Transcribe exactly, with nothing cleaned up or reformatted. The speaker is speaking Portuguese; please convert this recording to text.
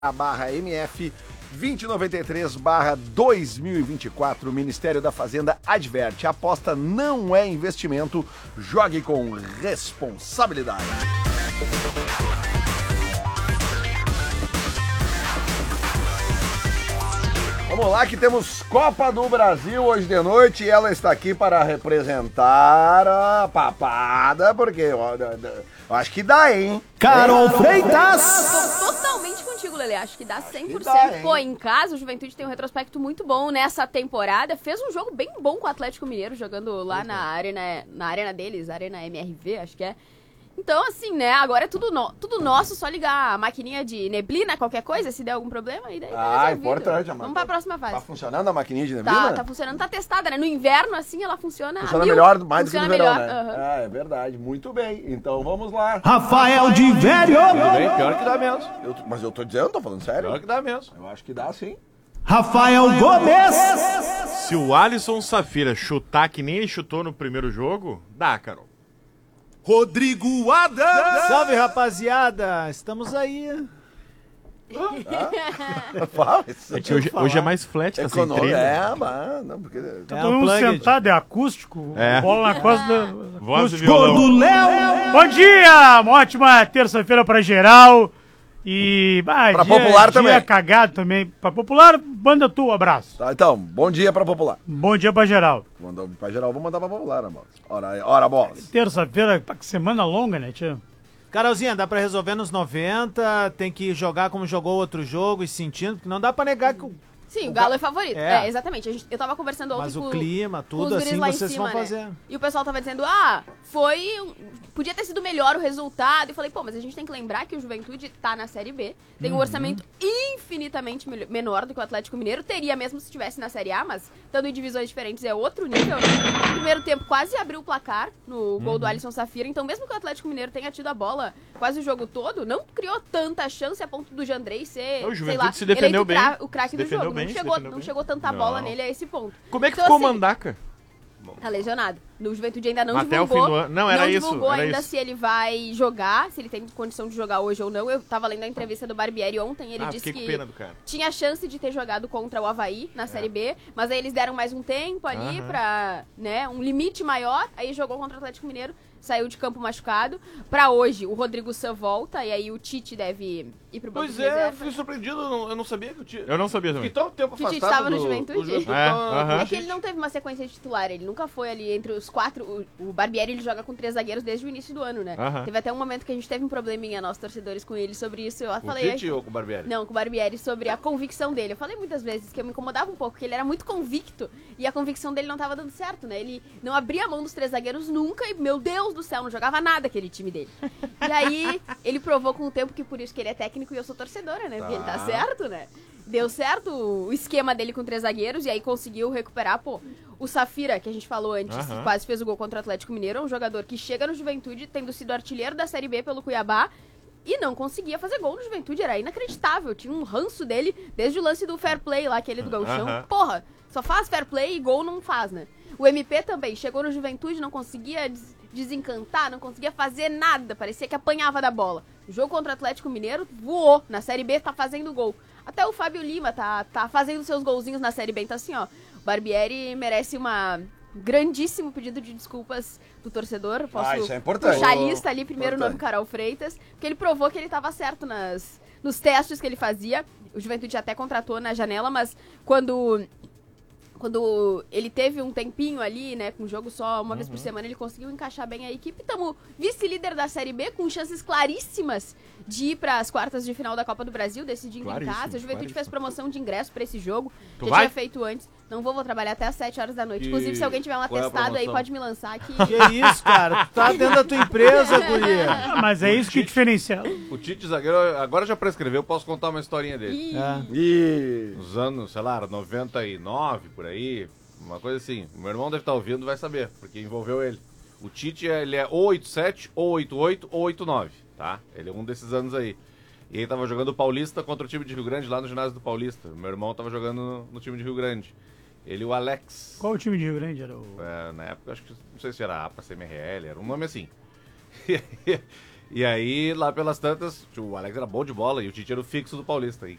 barra M F vinte noventa e três barra dois mil e vinte e quatro. O Ministério da Fazenda adverte: a aposta não é investimento, jogue com responsabilidade. Vamos lá que temos Copa do Brasil hoje de noite e ela está aqui para representar a papada, porque ó, eu acho que dá, hein? Carol Freitas! Eu tô totalmente contigo, Lelê. Acho que dá cem por cento. Dá, Pô, em casa, o Juventude tem um retrospecto muito bom nessa temporada. Fez um jogo bem bom com o Atlético Mineiro, jogando lá na arena, na arena deles, Arena M R V, acho que é. Então, assim, né, agora é tudo, no, tudo nosso, só ligar a maquininha de neblina, qualquer coisa, se der algum problema, e daí tá Ah, resolvido. importante, Amanda. Vamos pra próxima fase. Tá funcionando a maquininha de neblina? Tá, tá funcionando, tá testada, né? No inverno, assim, ela funciona Funciona a mil. melhor, mais funciona do que no verão, melhor, né? uhum. Ah, é verdade. Muito bem. Então vamos lá. Rafael de Velho! Bem, pior que dá mesmo. Eu tô- mas eu tô dizendo, tô falando sério. Pior que dá mesmo. Eu acho que dá sim. Rafael Gomes! Se o Alisson Safira chutar que nem ele chutou no primeiro jogo, dá, Carol. Rodrigo Adams! Salve, rapaziada! Estamos aí. Fala, isso É que hoje, hoje é mais flat, tá sem econômico. treino. É, mano. Porque... É Todo um mundo plug. sentado, é acústico. É. Bola na costa da... Voz e Gol violão. do Léo! Bom dia! Uma ótima terça-feira pra geral. E... Ah, Pra dia, popular dia também. cagado também. Pra popular, manda tu, abraço. Tá, então, bom dia pra popular. Bom dia pra geral. Mandou pra geral, vou mandar pra popular, amor. Ora, ora, boss. Terça-feira, pá, que semana longa, né, tio? Carolzinha, dá pra resolver nos noventa, tem que jogar como jogou outro jogo e sentindo, porque não dá pra negar que o... Sim, o O Galo Ga- é favorito. É. É, exatamente. A gente, eu tava conversando ontem Mas com o clima, com os tudo guris assim, lá em vocês cima, vão fazer. né? E o pessoal tava dizendo, ah, foi... um- Podia ter sido melhor o resultado. Eu falei, pô, mas a gente tem que lembrar que o Juventude tá na Série B. Tem um Uhum. orçamento infinitamente mel- menor do que o Atlético Mineiro. Teria mesmo se estivesse na Série A, mas estando em divisões diferentes é outro nível. No primeiro tempo quase abriu o placar no gol Uhum. do Alisson Safira. Então mesmo que o Atlético Mineiro tenha tido a bola quase o jogo todo, não criou tanta chance a ponto do Jandrei ser, O sei Juventude lá, se defendeu eleito cra- bem. o craque Se do defendeu jogo. bem, não se chegou, defendeu não bem. chegou tanta bola Não. nele a esse ponto. Como é que Então, ficou o assim, Mandaca? Tá lesionado. No Juventude ainda não Até o divulgou. fim do ano. Não, era isso, divulgou era ainda isso. se ele vai jogar, se ele tem condição de jogar hoje ou não. Eu tava lendo a entrevista do Barbieri ontem, ele Ah, disse fiquei com que pena do cara. tinha chance de ter jogado contra o Avaí na Série B, mas aí eles deram mais um tempo ali Aham. pra, né, um limite maior, aí jogou contra o Atlético Mineiro, saiu de campo machucado. Pra hoje, o Rodrigo San volta, e aí o Tite deve ir pro banco Pois de é, reserva. fiquei surpreendido, eu não, eu não sabia que o Tite... Eu não sabia também. Fiquei tão tempo Que o Tite afastado estava no do, Juventude. do Juventude. É, então, aham. É que ele não teve uma sequência titular, ele nunca foi ali entre os quatro. O, o Barbieri ele joga com três zagueiros desde o início do ano, né? Aham. Teve até um momento que a gente teve um probleminha, nós torcedores, com ele sobre isso. Eu O falei. Tite ou com o Barbieri? Não, com o Barbieri, sobre a convicção dele. Eu falei muitas vezes que eu me incomodava um pouco, que ele era muito convicto e a convicção dele não tava dando certo, né? Ele não abria a mão dos três zagueiros nunca e, meu Deus do céu, não jogava nada aquele time dele. E aí, ele provou com o tempo que por isso que ele é técnico e eu sou torcedora, né? Porque ele tá certo, né? Deu certo o esquema dele com três zagueiros e aí conseguiu recuperar, pô. O Safira, que a gente falou antes, Aham. quase fez o gol contra o Atlético Mineiro, é um jogador que chega no Juventude, tendo sido artilheiro da Série B pelo Cuiabá, e não conseguia fazer gol no Juventude, era inacreditável. Tinha um ranço dele desde o lance do fair play lá, aquele do gauchão. Aham. Porra, só faz fair play e gol não faz, né? O M P também chegou no Juventude, não conseguia des- desencantar, não conseguia fazer nada, parecia que apanhava da bola. O jogo contra o Atlético Mineiro voou, na Série B tá fazendo gol. Até o Fábio Lima tá, tá fazendo seus golzinhos na Série B, então assim, ó, o Barbieri merece uma grandíssimo pedido de desculpas do torcedor. Posso Ah, isso é importante. puxar a lista ali, primeiro o nome Importante. Carol Freitas, porque ele provou que ele tava certo nas, nos testes que ele fazia. O Juventude até contratou na janela, mas quando... Quando ele teve um tempinho ali, né, com o jogo só uma vez por semana, ele conseguiu encaixar bem a equipe. Estamos vice-líder da Série B, com chances claríssimas de ir para as quartas de final da Copa do Brasil, decidindo em Claríssimo, casa. A Juventude claríssimo. fez promoção de ingresso para esse jogo. Tu Já vai? tinha feito antes. Não vou, vou trabalhar até às sete horas da noite. E Inclusive, se alguém tiver um qual é a atestado aí, promoção? pode me lançar aqui. Que isso, cara? Tu tá dentro da tua empresa, guria. Ah, mas é isso que diferencia. O Tite zagueiro agora já prescreveu, posso contar uma historinha dele. Ih, É. E... Nos anos, sei lá, noventa e nove, por aí, uma coisa assim. O meu irmão deve estar ouvindo, vai saber, porque envolveu ele. O Tite, ele é ou oitenta e sete, ou oitenta e oito, ou oitenta e nove, tá? Ele é um desses anos aí. E ele tava jogando o Paulista contra o time de Rio Grande, lá no ginásio do Paulista. Meu irmão tava jogando no, no time de Rio Grande. Ele e o Alex. Qual o time de Rio Grande era o... É, na época, acho que não sei se era A P A, C M R L, era um nome assim. E aí, lá pelas tantas, o Alex era bom de bola e o Tite era o fixo do Paulista. E